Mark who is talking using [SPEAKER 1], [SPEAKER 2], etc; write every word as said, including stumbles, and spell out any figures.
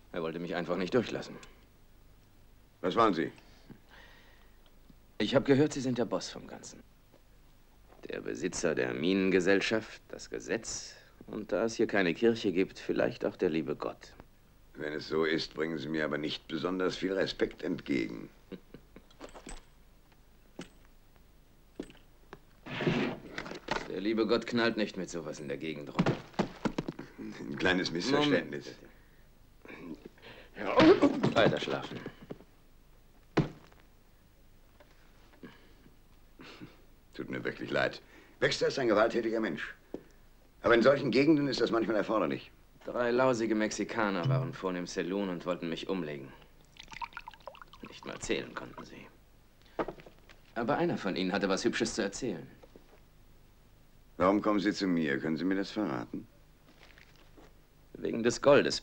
[SPEAKER 1] Er wollte mich einfach nicht durchlassen.
[SPEAKER 2] Was waren Sie?
[SPEAKER 1] Ich habe gehört, Sie sind der Boss vom Ganzen. Der Besitzer der Minengesellschaft, das Gesetz und da es hier keine Kirche gibt, vielleicht auch der liebe Gott.
[SPEAKER 2] Wenn es so ist, bringen Sie mir aber nicht besonders viel Respekt entgegen.
[SPEAKER 1] Der liebe Gott knallt nicht mit sowas in der Gegend rum.
[SPEAKER 2] Ein kleines Missverständnis.
[SPEAKER 1] Moment, weiter schlafen.
[SPEAKER 2] Tut mir wirklich leid. Baxter ist ein gewalttätiger Mensch. Aber in solchen Gegenden ist das manchmal erforderlich.
[SPEAKER 1] Drei lausige Mexikaner waren vorhin im Saloon und wollten mich umlegen. Nicht mal zählen konnten sie. Aber einer von ihnen hatte was Hübsches zu erzählen.
[SPEAKER 2] Warum kommen Sie zu mir? Können Sie mir das verraten?
[SPEAKER 1] Wegen des Goldes,